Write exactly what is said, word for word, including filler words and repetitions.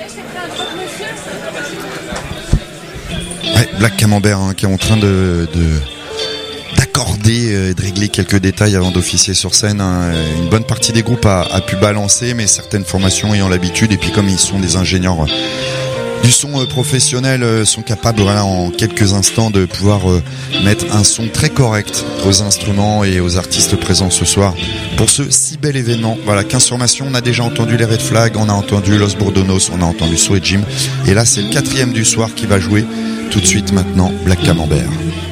Ouais, Black Camembert hein, qui est en train de, de d'accorder et euh, de régler quelques détails avant d'officier sur scène. Hein. Une bonne partie des groupes a, a pu balancer, mais certaines formations ayant l'habitude, et puis comme ils sont des ingénieurs euh, du son euh, professionnel, euh, sont capables voilà, en quelques instants de pouvoir euh, mettre un son très correct aux instruments et aux artistes présents ce soir pour ce si bel événement. Voilà, quinze sur Massy, on a déjà entendu les Red Flags, on a entendu Los Bourdonos, on a entendu Sweet Jim, et là c'est le quatrième du soir qui va jouer tout de suite maintenant, Black Camembert.